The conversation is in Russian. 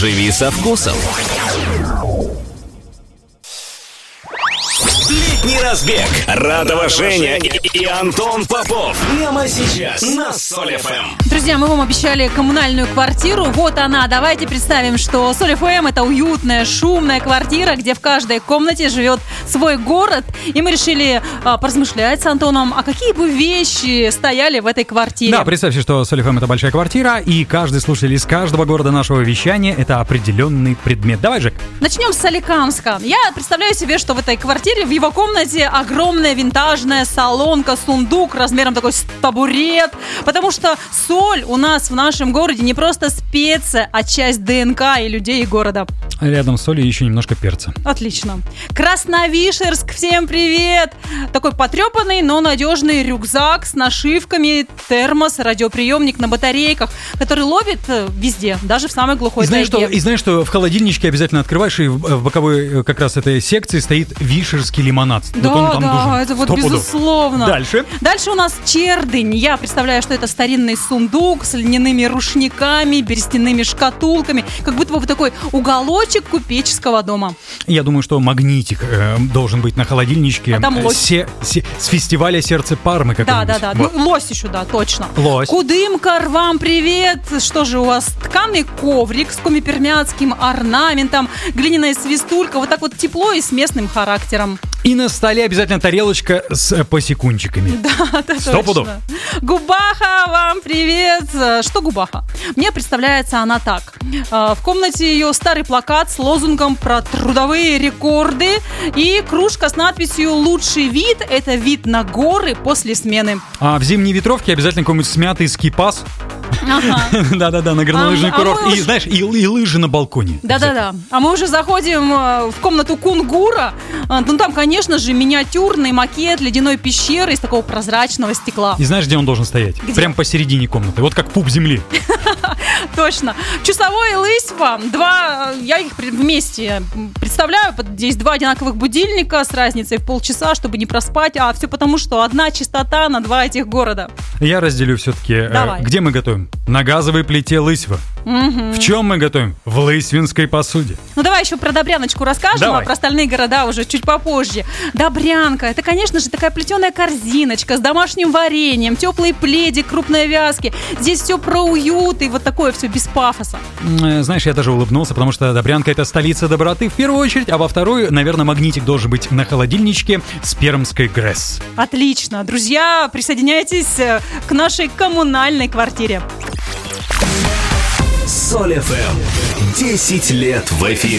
Живи со вкусом. Летний разбег. Радова Женя и Антон Попов. Прямо сейчас на Соль ФМ. Друзья, мы вам обещали коммунальную квартиру. Вот она. Давайте представим, что Соль ФМ — это уютная, шумная квартира, где в каждой комнате живет свой город. И мы решили поразмышлять с Антоном, а какие бы вещи стояли в этой квартире. Да, представьте, что Соль ФМ — это большая квартира, и каждый слушатель из каждого города нашего вещания — это определенный предмет. Давай, Жек. Начнем с Соликамска. Я представляю себе, что в этой квартире, в его комнате огромная винтажная салонка, сундук размером такой с табурет, потому что соль у нас в нашем городе не просто специя, а часть ДНК и людей, и города. Рядом с солью еще немножко перца. Отлично. Красновишерск, всем привет! Такой потрепанный, но надежный рюкзак с нашивками, термос, радиоприемник на батарейках, который ловит везде, даже в самой глухой тайге. И знаешь, что в холодильничке обязательно открываешь, и в боковой как раз этой секции стоит вишерский лимонад. Да, вот он там нужен. Это вот безусловно. Дальше у нас чердынь. Я представляю, что это старинный сундук с льняными рушниками, берестяными шкатулками, как будто бы такой уголочек купеческого дома. Я думаю, что магнитик должен быть на холодильничке. А там лось. С фестиваля «Сердце Пармы» какой-нибудь. Да. Вот. Ну, лось еще, да, точно. Лось. Кудымкар, вам привет. Что же у вас? Тканый коврик с комипермятским орнаментом, глиняная свистулька. Вот так вот тепло и с местным характером. И на столе обязательно тарелочка с посекунчиками. Да, это 100 пудов. Губаха, вам привет. Что Губаха? Мне представляется она так. В комнате ее старый плакат с лозунгом про трудовые рекорды и кружка с надписью «Лучший вид – это вид на горы после смены». А в зимней ветровке обязательно какой-нибудь смятый скипас. Ага. Да-да-да, на горнолыжный курорт. И, знаешь, и лыжи на балконе. Да-да-да. А мы уже заходим в комнату кунгура. Ну, там, конечно же, миниатюрный макет ледяной пещеры из такого прозрачного стекла. И знаешь, где он должен стоять? Где? Прям посередине комнаты. Вот как пуп земли. Точно. Часовой и Лысьва. Я их вместе представляю. Здесь два одинаковых будильника с разницей в полчаса, чтобы не проспать. А все потому, что одна частота на два этих города. Я разделю все-таки. Где мы готовим? На газовой плите Лысьва. Угу. В чем мы готовим? В лысьвинской посуде. Ну давай еще про Добряночку расскажем, давай. А про остальные города уже чуть попозже. Добрянка, это, конечно же, такая плетеная корзиночка с домашним вареньем, теплый пледик крупной вязки. Здесь все про уют и вот такое все без пафоса. Знаешь, я даже улыбнулся, потому что Добрянка — это столица доброты в первую очередь, а во вторую, наверное, магнитик должен быть на холодильничке с пермской ГРЭС. Отлично. Друзья, присоединяйтесь к нашей коммунальной квартире. Соль ФМ. 10 лет в эфире.